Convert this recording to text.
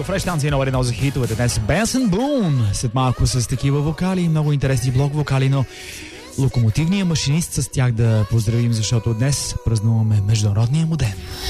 радио Фреш, станция номер 1 за хитовете. Днес Бенсън Бун. След малко с такива вокали, много интересни блок вокали, но локомотивният машинист с тях да поздравим, защото днес празнуваме Международния му ден.